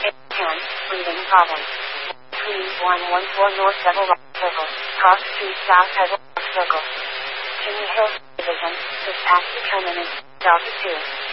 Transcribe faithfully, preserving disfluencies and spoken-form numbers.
ten, breathing problems. three one one four North Devil Rock Circle, cross two South Devil Rock Circle. Chimney Hill Division, dispatch determinant, Delta two.